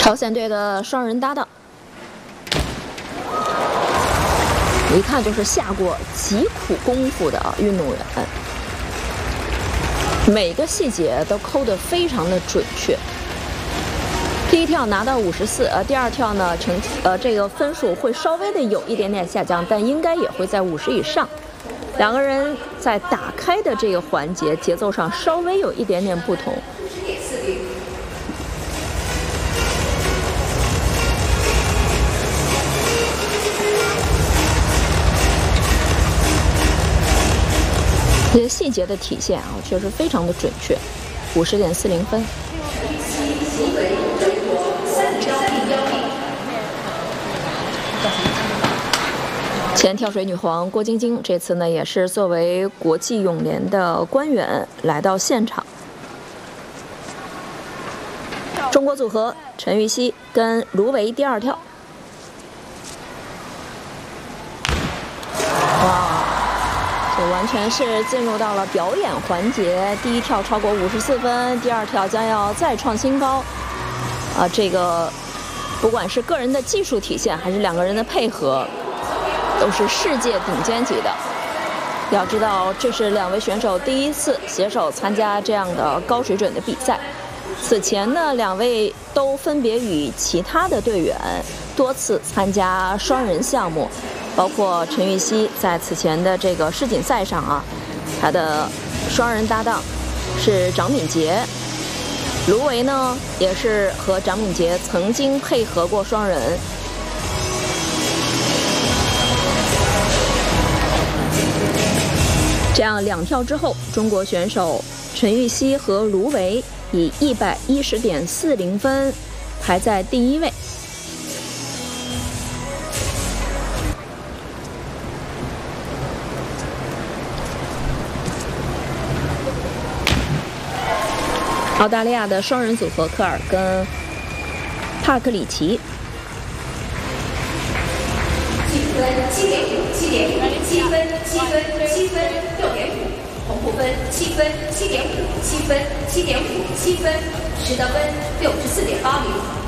朝鲜队的双人搭档，一看就是下过极苦功夫的运动员，每个细节都抠得非常的准确。第一跳拿到54，第二跳呢这个分数会稍微的有一点点下降，但应该也会在50以上。两个人在打开的这个环节节奏上稍微有一点点不同。这些细节的体现啊，确实非常的准确。50.40分。前跳水女皇郭晶晶这次呢，也是作为国际泳联的官员来到现场。中国组合陈芋汐跟卢维第二跳。哇！这完全是进入到了表演环节。第一跳超过54分，第二跳将要再创新高。这个不管是个人的技术体现，还是两个人的配合，都是世界顶尖级的。要知道，这是两位选手第一次携手参加这样的高水准的比赛。此前呢，两位都分别与其他的队员多次参加双人项目，包括陈芋汐在此前的这个世锦赛上啊，他的双人搭档是张敏杰。卢维呢，也是和张敏杰曾经配合过双人。这样两跳之后，中国选手陈芋汐和卢维以110.40分排在第一位。澳大利亚的双人组合科尔跟帕克里奇。 7分，6.5，红布分7分，7.5，7分，7.5，7分，10得分64.80。